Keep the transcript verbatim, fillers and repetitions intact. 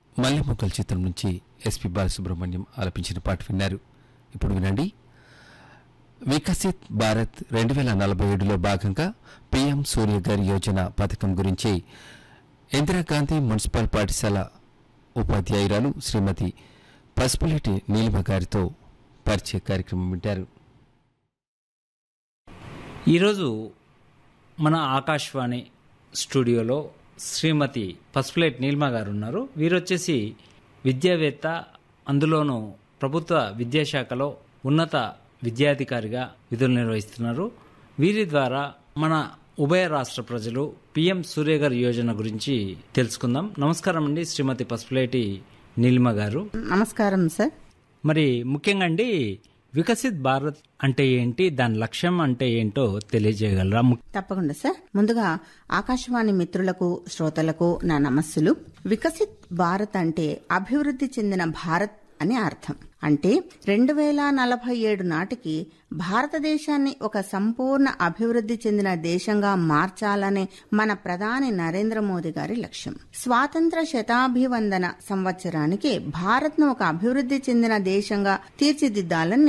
మల్లెమొగ్గల చిత్రం నుంచి ఎస్పి బాలసుబ్రహ్మణ్యం ఆలపించిన పాట విన్నారు. ఇప్పుడు వినండి. వికసిత్ భారత్ రెండు వేల నలభై ఏడులో భాగంగా పీఎం సూర్యఘర్ యోజన పథకం గురించి ఇందిరాగాంధీ మున్సిపల్ పాఠశాల ఉపాధ్యాయురాలు శ్రీమతి పసుపులేటి నీలిమ గారితో పరిచయ కార్యక్రమం వింటారు. ఈరోజు మన ఆకాశవాణి స్టూడియోలో శ్రీమతి పసుపులేటి నీలిమ గారు ఉన్నారు. వీరొచ్చేసి విద్యావేత్త, అందులోనూ ప్రభుత్వ విద్యాశాఖలో ఉన్నత విద్యాధికారిగా విధులు నిర్వహిస్తున్నారు. వీరి ద్వారా మన ఉభయ రాష్ట్ర ప్రజలు పీఎం సూర్యఘర్ యోజన గురించి తెలుసుకుందాం. నమస్కారం అండి శ్రీమతి పసుపులేటి నీలిమ గారు. నమస్కారం సార్. మరి ముఖ్యంగా అండి, వికసిత్ భారత్ అంటే ఏంటి, దాని లక్ష్యం అంటే ఏంటో తెలియజేయగలరా? తప్పకుండా సార్. ముందుగా ఆకాశవాణి మిత్రులకు, శ్రోతలకు నా నమస్సులు. వికసిత్ భారత్ అంటే అభివృద్ధి చెందిన భారత్ అని అర్థం. అంటే రెండు వేల నలభై ఏడు నాటికి భారతదేశాన్ని ఒక సంపూర్ణ అభివృద్ధి చెందిన దేశంగా మార్చాలనే మన ప్రధాని నరేంద్ర మోదీ గారి లక్ష్యం. స్వాతంత్ర శతాభివందన సంవత్సరానికి భారత్ను ఒక అభివృద్ధి చెందిన దేశంగా తీర్చిదిద్దాలని